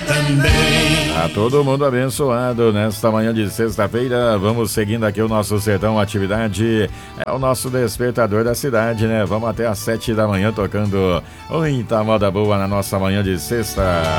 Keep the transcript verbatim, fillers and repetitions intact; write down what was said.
também. Tá todo mundo abençoado nesta manhã de sexta-feira. Vamos seguindo aqui o nosso Sertão Atividade. É o nosso despertador da cidade, né? Vamos até às sete da manhã tocando muita moda boa na nossa manhã de sexta.